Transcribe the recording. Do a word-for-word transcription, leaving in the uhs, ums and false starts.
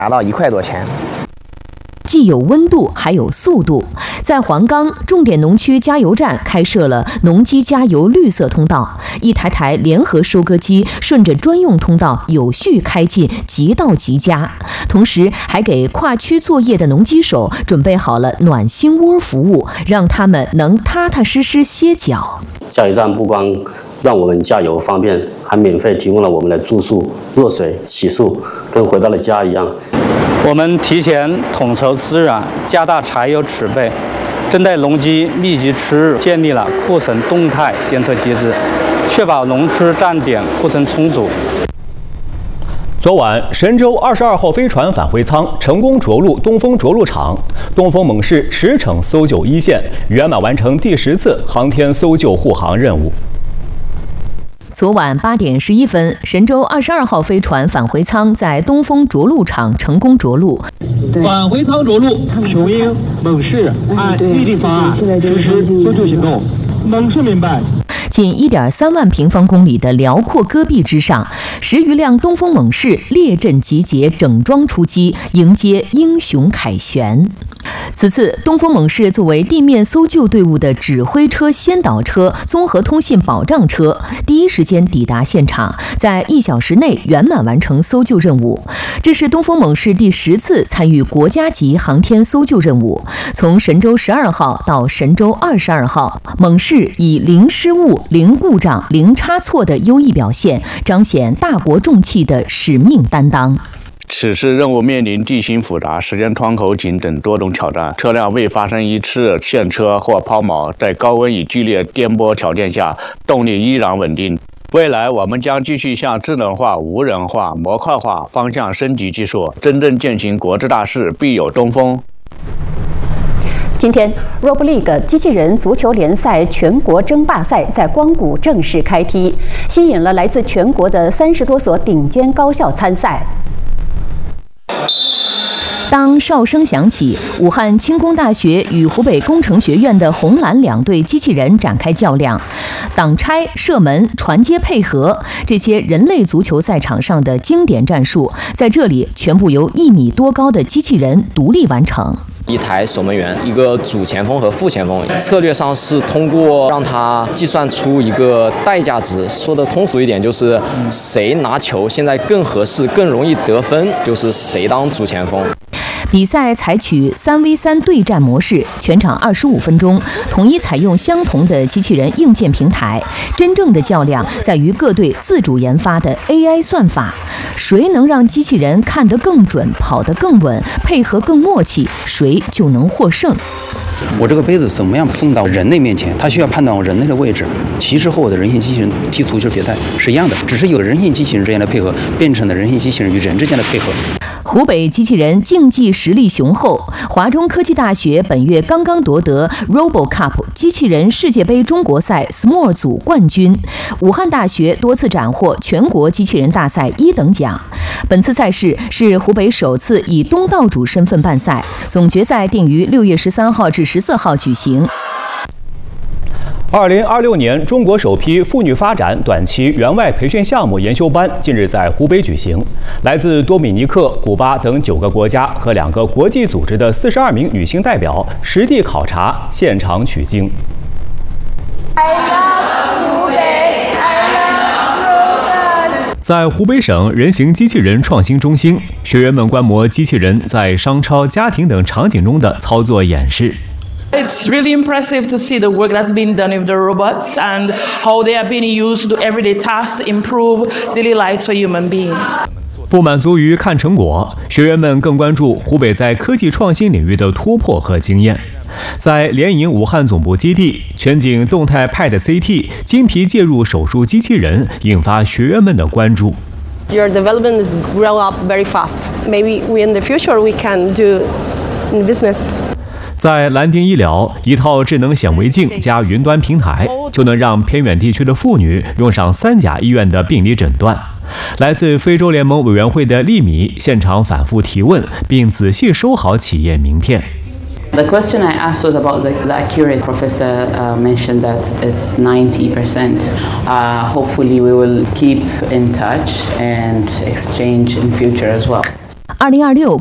达到一块多钱。 既有温度，还有速度。在黄冈，重点农区加油站开设了农机加油绿色通道，一台台联合收割机顺着专用通道有序开进，即到即加。同时，还给跨区作业的农机手准备好了暖心窝服务，让他们能踏踏实实歇脚。 加油站不光让我们加油方便，还免费提供了我们的住宿、热水、洗漱，跟回到了家一样。 我们提前统筹资源，加大柴油储备，针对农机密集区域建立了库存动态监测机制，确保农区站点库存充足。 昨晚，神舟二十二号飞船返回舱成功着陆东风着陆场，东风猛士驰骋搜救一线，圆满完成第十次航天搜救护航任务。 昨晚八点十一分，神舟二十二号飞船返回舱在东风着陆场成功着陆。 返回舱着陆，雄鹰、猛士按预定方案实施搜救行动。猛士明白。 近一点三万平方公里的辽阔戈壁之上，十余辆东风猛士列阵集结，整装出击，迎接英雄凯旋。此次，东风猛士作为地面搜救队伍的指挥车、先导车、综合通信保障车，第一时间抵达现场，在一小时内圆满完成搜救任务。这是东风猛士第十次参与国家级航天搜救任务。从神舟十二号到神舟二十二号，猛士以零失误、零故障、零差错的优异表现，彰显大国重器的使命担当。 此次任务面临地形复杂、时间窗口紧等多种挑战，车辆未发生一次陷车或抛锚，在高温与剧烈颠簸条件下，动力依然稳定。未来我们将继续向智能化、无人化、模块化方向升级技术，真正践行国之大事，必有东风。 今天 ，Robo League 机器人足球联赛全国争霸赛在光谷正式开踢，吸引了来自全国的三十多所顶尖高校参赛。 当哨声响起，武汉轻工大学与湖北工程学院的红蓝两队机器人展开较量，挡拆、射门、传接配合，这些人类足球赛场上的经典战术，在这里全部由一米多高的机器人独立完成。 一台守门员，一个主前锋和副前锋，策略上是通过让他计算出一个代价值，说的通俗一点就是谁拿球现在更合适、更容易得分，就是谁当主前锋。 比赛采取三 V 三对战模式，全场二十五分钟，统一采用相同的机器人硬件平台。真正的较量在于各队自主研发的 A I 算法，谁能让机器人看得更准、跑得更稳、配合更默契，谁就能获胜。 我这个杯子怎么样送到人类面前？它需要判断人类的位置。其实和我的人形机器人踢足球比赛是一样的，只是有人形机器人之间的配合，变成了人形机器人与人之间的配合。 湖北机器人竞技实力雄厚，华中科技大学本月刚刚夺得 RoboCup 机器人世界杯中国赛 Small 组冠军。武汉大学多次斩获全国机器人大赛一等奖。本次赛事是湖北首次以东道主身份办赛，总决赛定于六月十三号至十四号举行。 二零二六年中国首批妇女发展短期援外培训项目研修班近日在湖北举行，来自多米尼克、古巴等九个国家和两个国际组织的四十二名女性代表实地考察，现场取经。在湖北省人形机器人创新中心，学员们观摩机器人在商超、家庭等场景中的操作演示。 It's really impressive to see the work that's been done with the robots and how they are being used to do everyday tasks to improve daily lives for human beings. 不满足于看成果，学员们更关注湖北在科技创新领域的突破和经验。在联营武汉总部基地，全景动态 P E T C T 精皮介入手术机器人引发学员们的关注。 Your development is grow up very fast. Maybe we in the future we can do in business. 在蓝丁医疗，一套智能显微镜加云端平台，就能让偏远地区的妇女用上三甲医院的病理诊断。来自非洲联盟委员会的利米现场反复提问，并仔细收好企业名片。 The question I asked was about the, the accuracy. Professor uh, mentioned that it's ninety percent. Uh, hopefully we will keep in touch and exchange in future as well. 二零二六